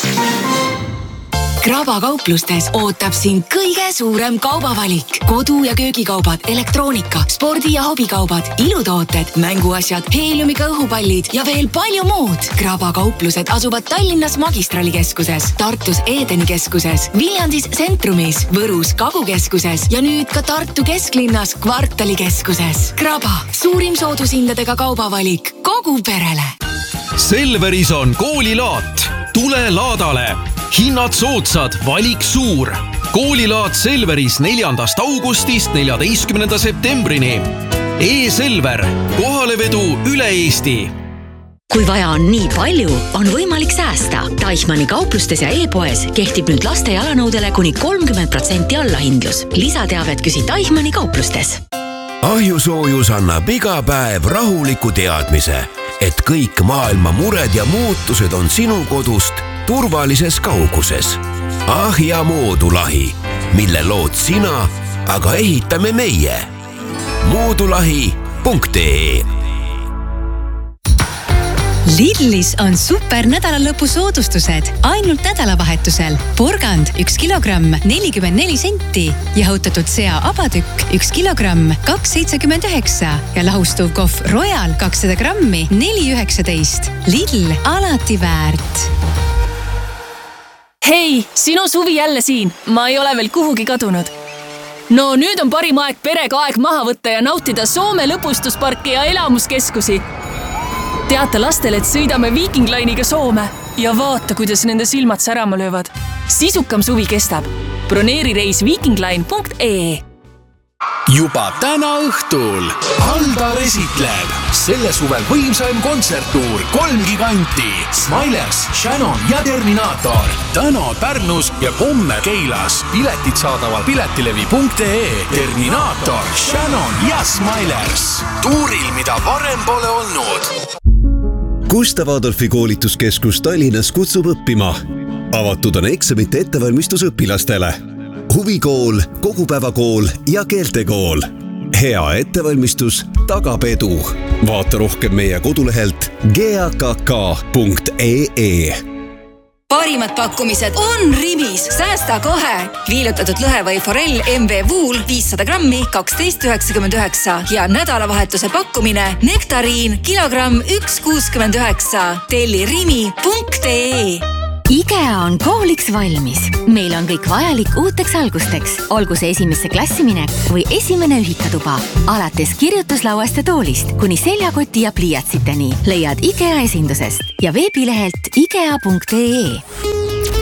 Kraba kauplustes ootab sind kõige suurem kaubavalik. Kodu- ja köögikaubad, elektroonika, spordi- ja hobikaubad, ilutooted, mänguasjad, heeliumiga õhupallid ja veel palju muud. Kraba kauplused asuvad Tallinnas Magistralikeskuses, Tartus Edeni keskuses, Viljandis Centrumis, Võrus Kagukeskuses ja nüüd ka Tartu kesklinnas Kvartalikeskuses. Kraba, suurim soodushindadega kaubavalik kogu perele. Selveris on koolilaat. Tule laadale. Hinnad soodsad, valik suur. Koolilaat Selveris 4. augustist 14. septembrini. E-Selver, kohalevedu üle Eesti. Kui vaja on nii palju, on võimalik säästa. Deichmanni kauplustes ja e-poes kehtib nüüd laste jalanõudele kuni 30% allahindlus. Lisateavet küsi Deichmanni kauplustes. Ahjusoojus annab iga päev rahuliku teadmise, et kõik maailma mured ja muutused on sinu kodust turvalises kauguses. Ahja moodulahi, mille lood sina, aga ehitame meie. moodulahi.ee Lidlis on super nädalalõpu soodustused ainult nädalavahetusel. Porgand 1 kilogramm 44 senti, jahutatud sea abatükk 1 kilogramm 2,79 ja lahustuv kohv Royal 200 grammi 4,19. Lidl, alati väärt. Hei, sinu Suvi jälle siin. Ma ei ole veel kuhugi kadunud. No nüüd on parim aeg perega aeg maha võtta ja nautida Soome lõbustusparki ja elamuskeskusi. Teata lastele, et sõidame Viking Line'iga Soome ja vaata, kuidas nende silmad särama löövad. Sisukam suvi kestab. Broneeri reis vikingline.ee. Juba täna õhtul Aldar esitleb selle suvel võimsaim kontserttuur 3 giganti Smilers, Shannon ja Terminator. Täna Pärnus ja homme Keilas. Piletid saadaval piletilevi.ee. Terminator, Shannon ja Smilers. Tuuril, mida varem pole olnud. Gustav Adolfi koolituskeskus Tallinnas kutsub õppima. Avatud on eksamite ettevalmistus õpilastele. Huvikool, kogupäevakool ja keeltekool. Hea ettevalmistus tagab edu. Vaata rohkem meie kodulehelt gakk.ee. Parimad pakkumised on Rimis. Säästa kohe. Viilutatud lõhe või forell MV Wool 500 grammi 12,99 ja nädalavahetuse pakkumine Nektariin kilogramm 1,69. Telli rimi.ee. IKEA on kooliks valmis. Meil on kõik vajalik uuteks algusteks. Olgu see esimesse klassiminek või esimene ühikatuba. Alates kirjutuslauast ja toolist kuni seljakoti ja pliiatsiteni leiad IKEA esindusest ja veebilehelt ikea.ee.